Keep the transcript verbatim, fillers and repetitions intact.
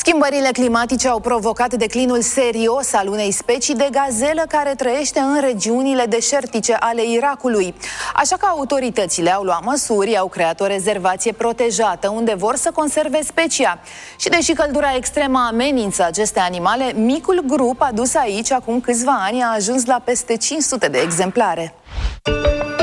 Schimbările climatice au provocat declinul serios al unei specii de gazelă care trăiește în regiunile deșertice ale Irakului. Așa că autoritățile au luat măsuri, au creat o rezervație protejată unde vor să conserve specia. Și deși căldura extremă amenință aceste animale, micul grup adus aici acum câțiva ani a ajuns la peste cinci sute de exemplare.